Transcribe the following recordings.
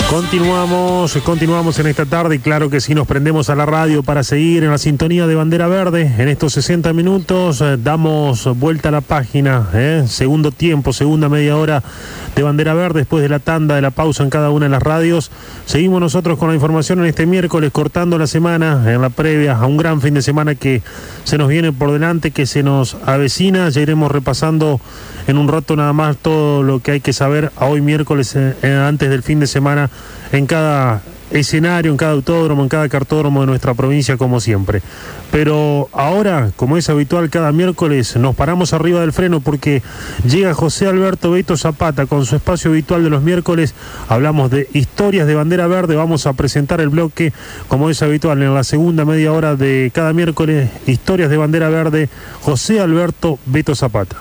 Continuamos en esta tarde y claro que sí nos prendemos a la radio para seguir en la sintonía de Bandera Verde. En estos 60 minutos damos vuelta a la página, segundo tiempo, segunda media hora de Bandera Verde después de la tanda, de la pausa en cada una de las radios. Seguimos nosotros con la información en este miércoles, cortando la semana, en la previa a un gran fin de semana que se nos viene por delante, que se nos avecina. Ya iremos repasando en un rato nada más todo lo que hay que saber a hoy miércoles antes del fin de semana en cada escenario, en cada autódromo, en cada cartódromo de nuestra provincia, como siempre. Pero ahora, como es habitual cada miércoles, nos paramos arriba del freno porque llega José Alberto Beto Zapata con su espacio habitual de los miércoles. Hablamos de historias de Bandera Verde. Vamos a presentar el bloque, como es habitual, en la segunda media hora de cada miércoles. Historias de Bandera Verde, José Alberto Beto Zapata.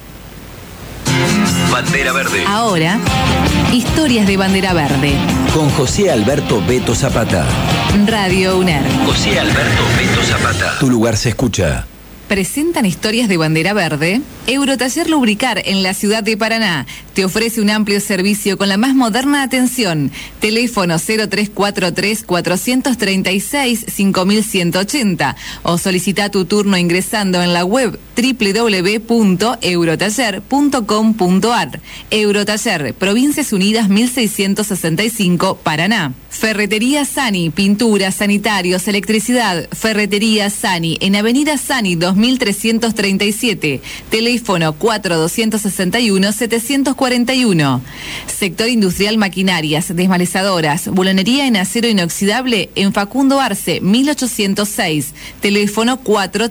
Bandera Verde. Ahora, historias de Bandera Verde. Con José Alberto Beto Zapata. Radio UNER. José Alberto Beto Zapata. Tu lugar se escucha. Presentan historias de Bandera Verde. Eurotaller Lubricar en la ciudad de Paraná te ofrece un amplio servicio con la más moderna atención. Teléfono 0343-436-5180 o solicita tu turno ingresando en la web www.eurotaller.com.ar. Eurotaller, Provincias Unidas 1665, Paraná. Ferretería Sani, pinturas, sanitarios, electricidad. Ferretería Sani en Avenida Sani 2337. Teléfono 4261-741. Sector Industrial Maquinarias, Desmalezadoras, Bulonería en acero inoxidable en Facundo Arce 1806. Teléfono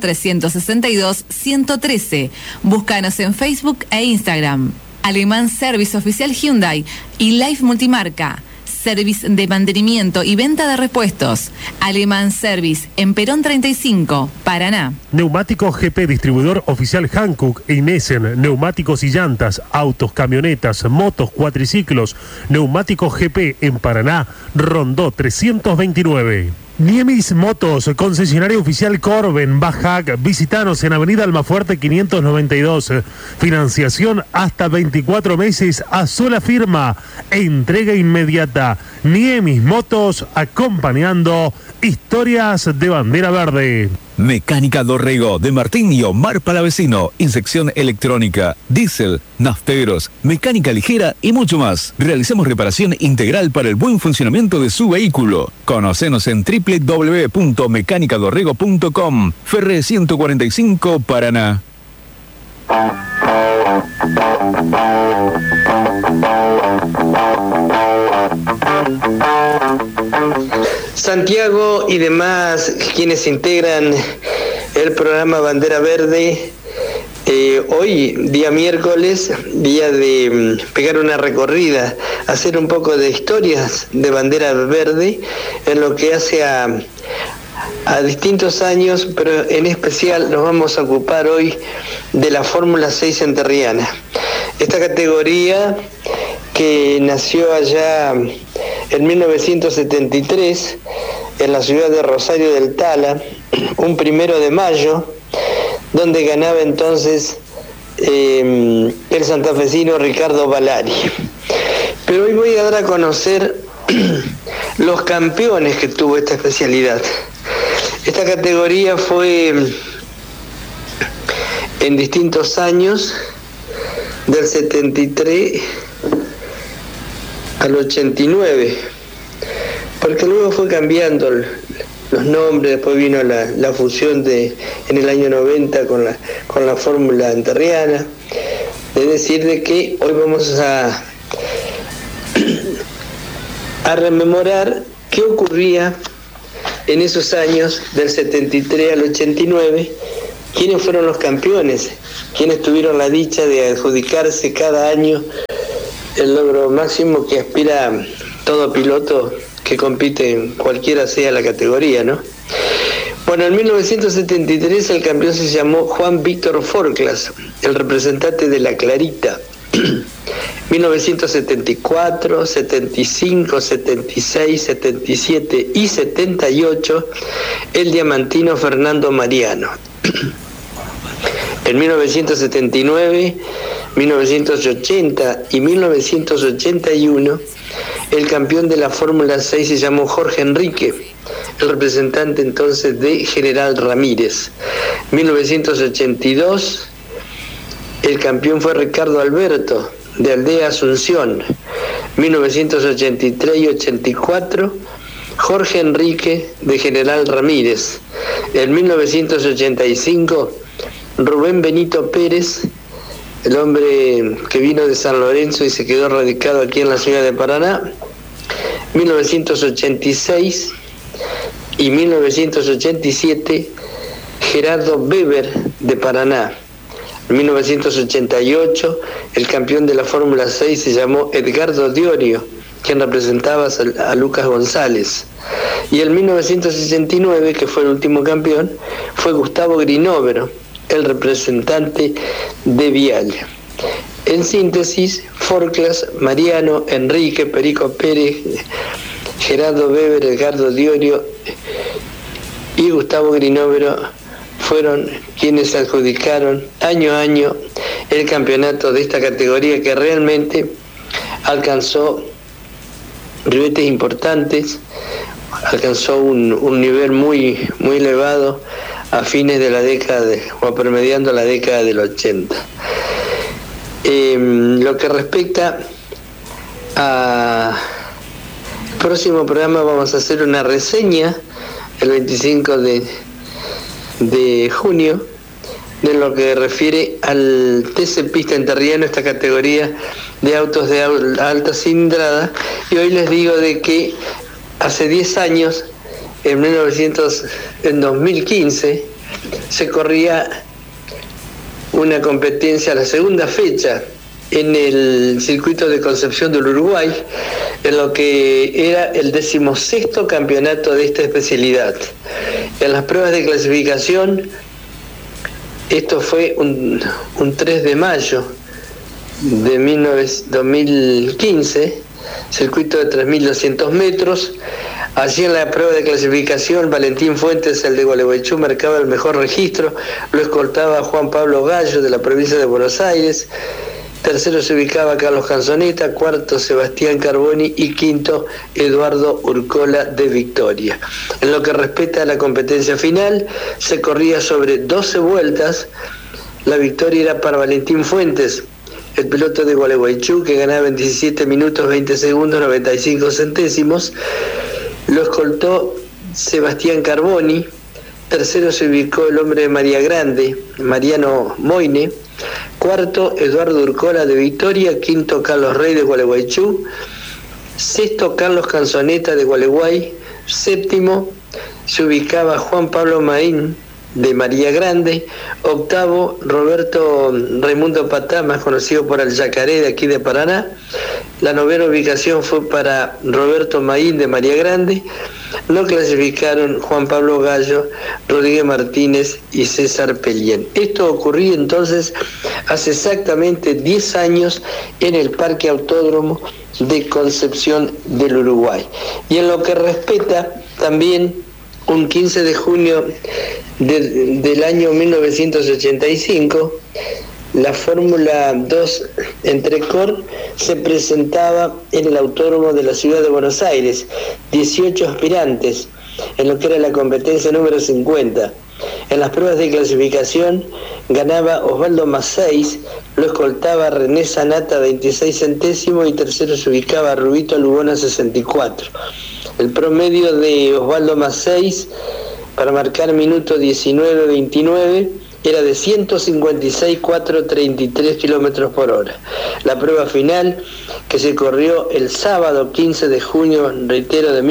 4362-113. Búscanos en Facebook e Instagram. Alemán Service Oficial Hyundai y Life Multimarca. Service de mantenimiento y venta de repuestos. Alemán Service en Perón 35, Paraná. Neumáticos GP, distribuidor oficial Hankook e Inessen. Neumáticos y llantas, autos, camionetas, motos, cuatriciclos. Neumáticos GP en Paraná, Rondó 329. Niemis Motos, concesionario oficial Corben, Bajac. Visítanos en Avenida Almafuerte 592. Financiación hasta 24 meses a sola firma. Entrega inmediata. Niemis Motos, acompañando historias de Bandera Verde. Mecánica Dorrego, de Martín y Omar Palavecino. Inyección electrónica, diésel, nafteros, mecánica ligera y mucho más. Realizamos reparación integral para el buen funcionamiento de su vehículo. Conocenos en www.mecanicadorrego.com. Ferre 145, Paraná. Santiago y demás quienes integran el programa Bandera Verde, hoy día miércoles, día de pegar una recorrida, hacer un poco de historias de Bandera Verde en lo que hace a distintos años, pero en especial nos vamos a ocupar hoy de la Fórmula 6 entrerriana. Esta categoría que nació allá en 1973 en la ciudad de Rosario del Tala, un 1 de mayo, donde ganaba entonces el santafesino Ricardo Valari. Pero hoy voy a dar a conocer los campeones que tuvo esta especialidad. Esta categoría fue en distintos años, del 73 al 89, porque luego fue cambiando los nombres, después vino la fusión en el año 90 con la fórmula entrerriana. Es decir, de que hoy vamos a rememorar qué ocurría en esos años del 73 al 89, quiénes fueron los campeones, quiénes tuvieron la dicha de adjudicarse cada año el logro máximo que aspira todo piloto que compite en cualquiera sea la categoría, ¿no? Bueno, en 1973 el campeón se llamó Juan Víctor Forclas, el representante de la Clarita. 1974, 75, 76, 77 y 78, el diamantino Fernando Mariano. En 1979, 1980 y 1981, el campeón de la Fórmula 6 se llamó Jorge Enrique, el representante entonces de General Ramírez. 1982, el campeón fue Ricardo Alberto, de Aldea Asunción. 1983 y 84, Jorge Enrique, de General Ramírez. En 1985, Rubén Benito Pérez, el hombre que vino de San Lorenzo y se quedó radicado aquí en la ciudad de Paraná. 1986 y 1987, Gerardo Weber, de Paraná. En 1988, el campeón de la Fórmula 6 se llamó Edgardo Diorio, quien representaba a Lucas González. Y en 1969, que fue el último campeón, fue Gustavo Grinóvero, el representante de Viale. En síntesis, Forclas, Mariano, Enrique, Perico Pérez, Gerardo Weber, Edgardo Diorio y Gustavo Grinóvero fueron quienes adjudicaron año a año el campeonato de esta categoría, que realmente alcanzó ribetes importantes, alcanzó un nivel muy elevado a fines de la década o promediando la década del 80. Lo que respecta al próximo programa, vamos a hacer una reseña el 25 de junio de lo que refiere al TC Pista Entrerriano, esta categoría de autos de alta cilindrada. Y hoy les digo de que hace 10 años, en 2015, se corría una competencia, la segunda fecha, en el circuito de Concepción del Uruguay, en lo que era el 16º campeonato de esta especialidad. En las pruebas de clasificación, esto fue un 3 de mayo de 2015, circuito de 3.200 metros. Allí en la prueba de clasificación, Valentín Fuentes, el de Gualeguaychú, marcaba el mejor registro, lo escoltaba Juan Pablo Gallo, de la provincia de Buenos Aires. Tercero se ubicaba Carlos Canzoneta, cuarto Sebastián Carboni y quinto Eduardo Urcola, de Victoria. En lo que respecta a la competencia final, se corría sobre 12 vueltas. La victoria era para Valentín Fuentes, el piloto de Gualeguaychú, que ganaba en 17 minutos 20 segundos 95 centésimos. Lo escoltó Sebastián Carboni. Tercero se ubicó el hombre de María Grande, Mariano Moine. Cuarto, Eduardo Urcola, de Victoria. Quinto, Carlos Rey, de Gualeguaychú. Sexto, Carlos Canzoneta, de Gualeguay. Séptimo, se ubicaba Juan Pablo Maín, de María Grande. Octavo, Roberto Raimundo Patá, más conocido por el Yacaré, de aquí de Paraná. La novena ubicación fue para Roberto Maín, de María Grande. No clasificaron Juan Pablo Gallo, Rodríguez Martínez y César Pellien. Esto ocurría entonces hace exactamente 10 años en el Parque Autódromo de Concepción del Uruguay. Y en lo que respecta también, un 15 de junio del año 1985, la Fórmula 2 Entrecor se presentaba en el Autódromo de la Ciudad de Buenos Aires. 18 aspirantes en lo que era la competencia número 50. En las pruebas de clasificación ganaba Osvaldo Macéis, lo escoltaba René Sanata 26 centésimos y tercero se ubicaba Rubito Lugona 64. El promedio de Osvaldo Macéis para marcar minuto 19:29 era de 156,433 kilómetros por hora. La prueba final, que se corrió el sábado 15 de junio, reitero, de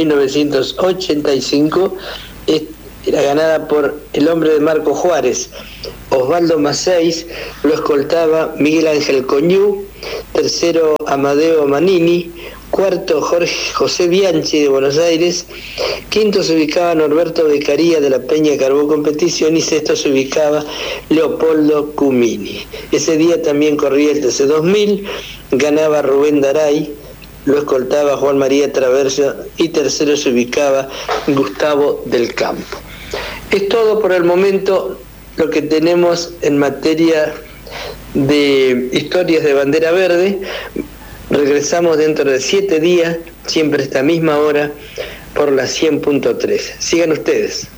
1985, era ganada por el hombre de Marco Juárez, Osvaldo Macéis. Lo escoltaba Miguel Ángel Coñú. Tercero, Amadeo Manini. Cuarto, José Bianchi, de Buenos Aires. Quinto se ubicaba Norberto Beccaria, de la Peña Carbó Competición. Y sexto se ubicaba Leopoldo Cumini. Ese día también corría el TC2000, ganaba Rubén Daray, lo escoltaba Juan María Traverso y tercero se ubicaba Gustavo del Campo. Es todo por el momento lo que tenemos en materia de Historias de Bandera Verde. Regresamos dentro de 7 días, siempre a esta misma hora, por la 100.3. Sigan ustedes.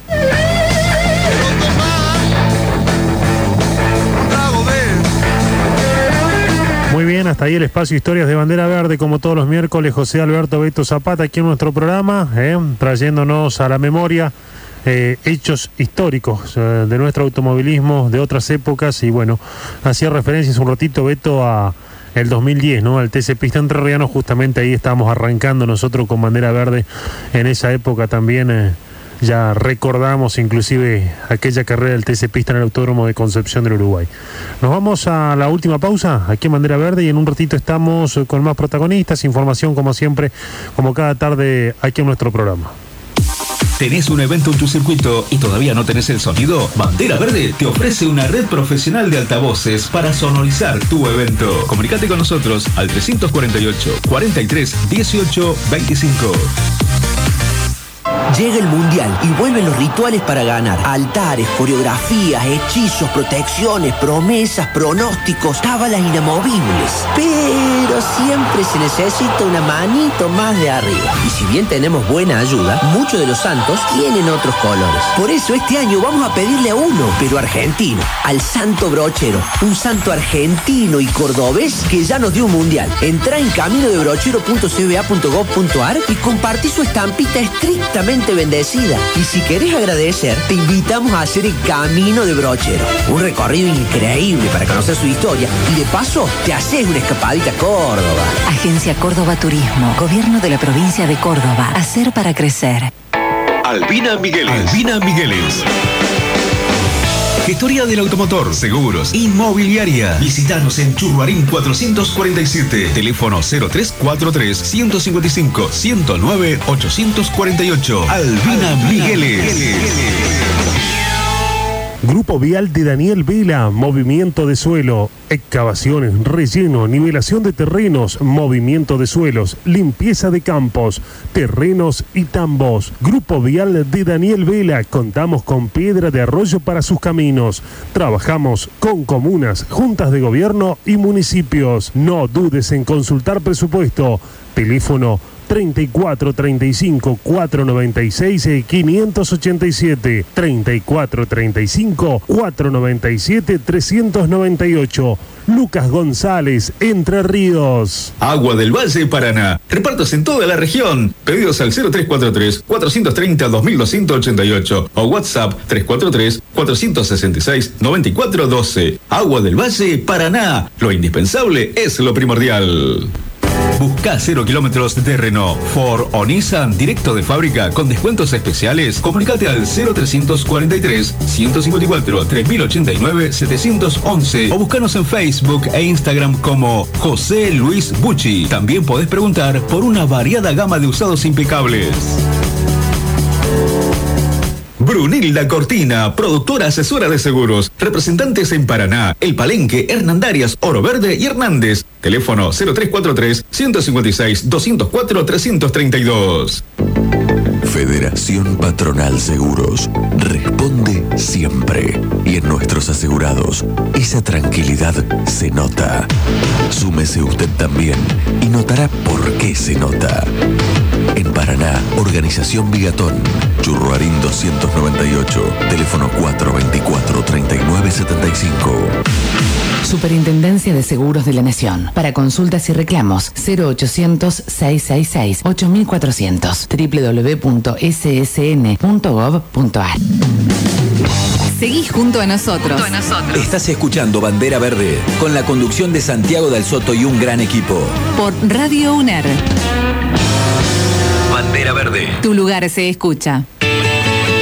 Muy bien, hasta ahí el espacio Historias de Bandera Verde, como todos los miércoles, José Alberto Beto Zapata aquí en nuestro programa, trayéndonos a la memoria hechos históricos de nuestro automovilismo de otras épocas. Y bueno, hacía referencias un ratito, Beto, a el 2010, ¿no? Al TC Pista Entrerriano. Justamente ahí estábamos arrancando nosotros con Bandera Verde. En esa época también ya recordamos inclusive aquella carrera del TC Pista en el Autódromo de Concepción del Uruguay. Nos vamos a la última pausa aquí en Bandera Verde y en un ratito estamos con más protagonistas, información como siempre, como cada tarde aquí en nuestro programa. ¿Tenés un evento en tu circuito y todavía no tenés el sonido? Bandera Verde te ofrece una red profesional de altavoces para sonorizar tu evento. Comunicate con nosotros al 348 43 18 25. Llega el Mundial y vuelven los rituales para ganar. Altares, coreografías, hechizos, protecciones, promesas, pronósticos, cábalas inamovibles. Pero siempre se necesita una manito más de arriba. Y si bien tenemos buena ayuda, muchos de los santos tienen otros colores. Por eso este año vamos a pedirle a uno, pero argentino, al Santo Brochero. Un santo argentino y cordobés que ya nos dio un Mundial. Entrá en caminodebrochero.cba.gov.ar y compartí su estampita estrictamente bendecida. Y si querés agradecer, te invitamos a hacer el Camino de Brochero, un recorrido increíble para conocer su historia y de paso te haces una escapadita a Córdoba. Agencia Córdoba Turismo, Gobierno de la Provincia de Córdoba. Hacer para crecer. Albina Migueles. Albina Migueles. Gestoría del automotor, seguros, inmobiliaria. Visítanos en Churruarín 447. Teléfono 0343 155 109 848. Albina Migueles. Grupo Vial de Daniel Vela, movimiento de suelo, excavaciones, relleno, nivelación de terrenos, movimiento de suelos, limpieza de campos, terrenos y tambos. Grupo Vial de Daniel Vela, contamos con piedra de arroyo para sus caminos. Trabajamos con comunas, juntas de gobierno y municipios. No dudes en consultar presupuesto. Teléfono 34 35 496 587, 34 35 497 398. Lucas González, Entre Ríos. Agua del Valle Paraná. Repartos en toda la región. Pedidos al 0343 430 2288 o WhatsApp 343 466 9412. Agua del Valle Paraná. Lo indispensable es lo primordial. Busca 0 kilómetros de Renault, Ford o Nissan directo de fábrica con descuentos especiales. Comunicate al 0343 154 3089 711 o búscanos en Facebook e Instagram como José Luis Bucci. También podés preguntar por una variada gama de usados impecables. Brunilda Cortina, productora asesora de seguros. Representantes en Paraná, El Palenque, Hernandarias, Oro Verde y Hernández. Teléfono 0343 156 204 332. Federación Patronal Seguros. Responde siempre. Y en nuestros asegurados, esa tranquilidad se nota. Súmese usted también y notará por qué se nota. En Paraná, Organización Bigatón, Churruarín 298, teléfono 424-3975. Superintendencia de Seguros de la Nación. Para consultas y reclamos, 0800-666-8400, www.ssn.gov.ar. Seguí junto a nosotros. Estás escuchando Bandera Verde, con la conducción de Santiago Del Soto y un gran equipo. Por Radio UNER. Bandera Verde. Tu lugar se escucha.